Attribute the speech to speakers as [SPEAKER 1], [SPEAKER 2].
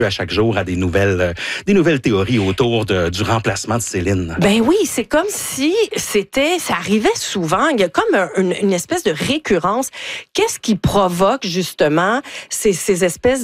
[SPEAKER 1] à chaque jour à des nouvelles théories autour du remplacement de Céline.
[SPEAKER 2] Ben oui, c'est comme si ça arrivait souvent. Il y a comme une espèce de récurrence. Qu'est-ce qui provoque justement ces espèces